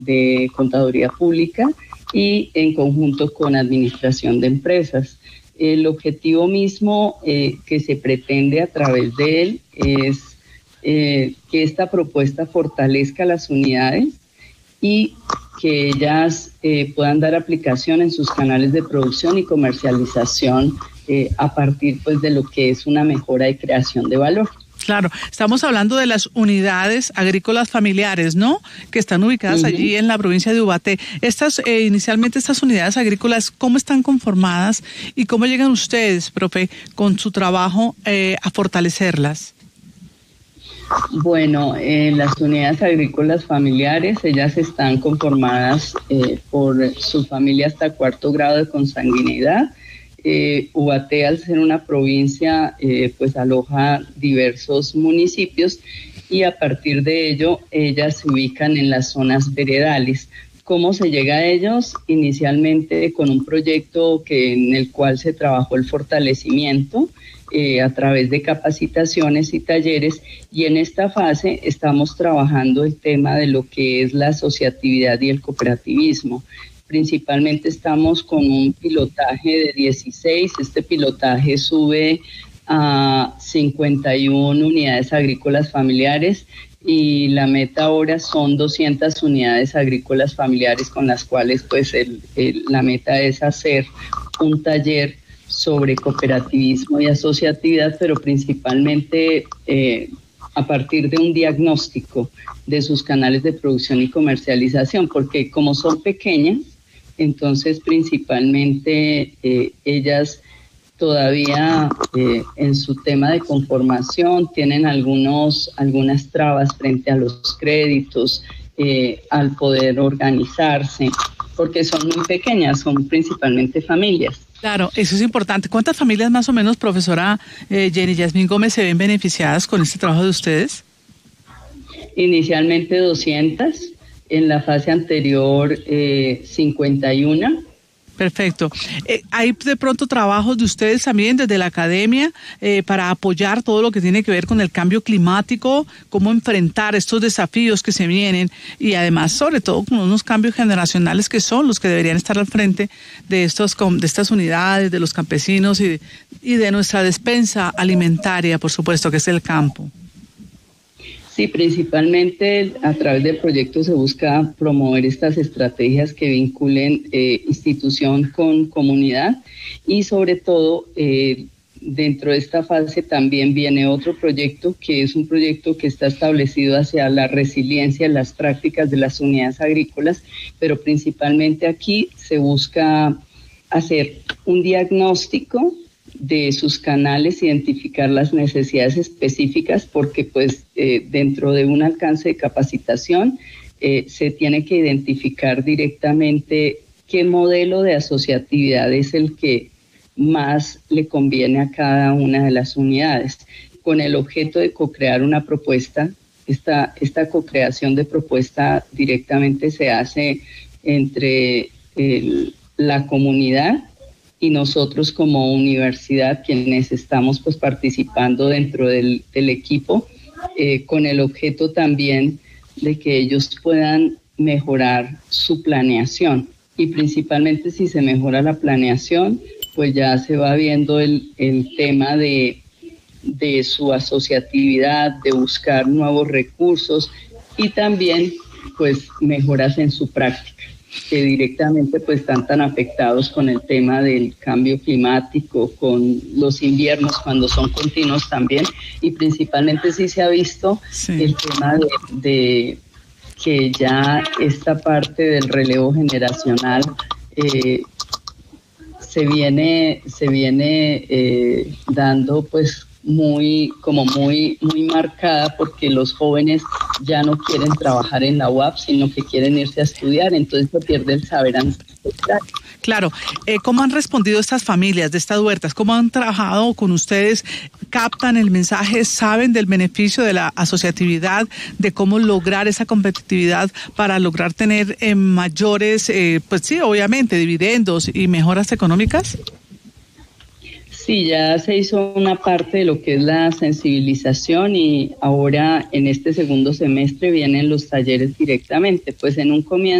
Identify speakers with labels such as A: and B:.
A: de Contaduría Pública y en conjunto con Administración de Empresas. El objetivo mismo que se pretende a través de él es que esta propuesta fortalezca las unidades y que ellas puedan dar aplicación en sus canales de producción y comercialización a partir pues de lo que es una mejora de creación de valor.
B: Claro, estamos hablando de las unidades agrícolas familiares, ¿no? Que están ubicadas allí en la provincia de Ubaté. Inicialmente estas unidades agrícolas, ¿cómo están conformadas y cómo llegan ustedes, profe, con su trabajo a fortalecerlas?
A: Bueno, las unidades agrícolas familiares, ellas están conformadas por su familia hasta 4º grado de consanguinidad. Ubaté, al ser una provincia, pues aloja diversos municipios y a partir de ello ellas se ubican en las zonas veredales. ¿Cómo se llega a ellos? Inicialmente con un proyecto en el cual se trabajó el fortalecimiento a través de capacitaciones y talleres, y en esta fase estamos trabajando el tema de lo que es la asociatividad y el cooperativismo. Principalmente estamos con un pilotaje de 16, este pilotaje sube a 51 unidades agrícolas familiares y la meta ahora son 200 unidades agrícolas familiares con las cuales pues la meta es hacer un taller sobre cooperativismo y asociatividad, pero principalmente a partir de un diagnóstico de sus canales de producción y comercialización, porque como son pequeñas, entonces principalmente ellas todavía en su tema de conformación tienen algunas trabas frente a los créditos, al poder organizarse, porque son muy pequeñas, son principalmente familias.
B: Claro, eso es importante. ¿Cuántas familias más o menos, profesora Jenny Yasmín Gómez, se ven beneficiadas con este trabajo de ustedes?
A: Inicialmente 200, en la fase anterior 51.
B: Perfecto. ¿Hay de pronto trabajos de ustedes también desde la academia para apoyar todo lo que tiene que ver con el cambio climático, cómo enfrentar estos desafíos que se vienen y además sobre todo con unos cambios generacionales que son los que deberían estar al frente de estas unidades, de los campesinos y de nuestra despensa alimentaria, por supuesto, que es el campo?
A: Sí, principalmente a través del proyecto se busca promover estas estrategias que vinculen institución con comunidad y sobre todo dentro de esta fase también viene otro proyecto que es un proyecto que está establecido hacia la resiliencia en las prácticas de las unidades agrícolas, pero principalmente aquí se busca hacer un diagnóstico de sus canales, identificar las necesidades específicas, porque pues dentro de un alcance de capacitación se tiene que identificar directamente qué modelo de asociatividad es el que más le conviene a cada una de las unidades, con el objeto de co-crear una propuesta. Esta co-creación de propuesta directamente se hace entre la comunidad y nosotros como universidad, quienes estamos pues participando dentro del equipo, con el objeto también de que ellos puedan mejorar su planeación. Y principalmente si se mejora la planeación, pues ya se va viendo el tema de su asociatividad, de buscar nuevos recursos y también pues mejoras en su práctica, que directamente pues están tan afectados con el tema del cambio climático, con los inviernos cuando son continuos también, y principalmente sí se ha visto el tema de que ya esta parte del relevo generacional se viene dando pues muy marcada, porque los jóvenes ya no quieren trabajar en la UAP, sino que quieren irse a estudiar, entonces se pierde el saber ancestral.
B: Claro, ¿cómo han respondido estas familias de estas huertas? ¿Cómo han trabajado con ustedes? ¿Captan el mensaje? ¿Saben del beneficio de la asociatividad, de cómo lograr esa competitividad para lograr tener mayores, pues sí, obviamente, dividendos y mejoras económicas?
A: Sí, ya se hizo una parte de lo que es la sensibilización y ahora en este segundo semestre vienen los talleres directamente. Pues en un comienzo